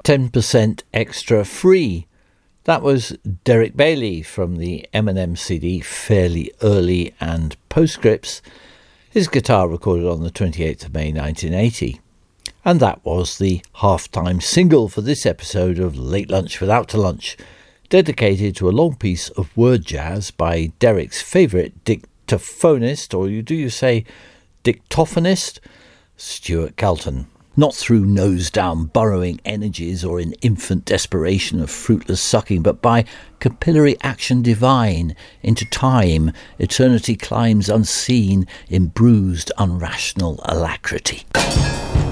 10% Extra Free. That was Derek Bailey from the Eminem CD Fairly Early and Postscripts, his guitar recorded on the 28th of May 1980. And that was the halftime single for this episode of Late Lunch with Out to Lunch, dedicated to a long piece of word jazz by Derek's favourite dictaphonist, or do you say dictaphonist, Stuart Galton. Not through nose-down burrowing energies or in infant desperation of fruitless sucking, but by capillary action divine, into time, eternity climbs unseen in bruised, unrational alacrity.